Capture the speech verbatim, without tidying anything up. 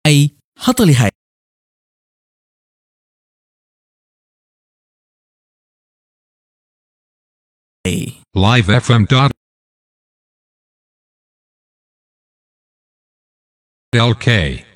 ay hatolihay. Live F M dot L K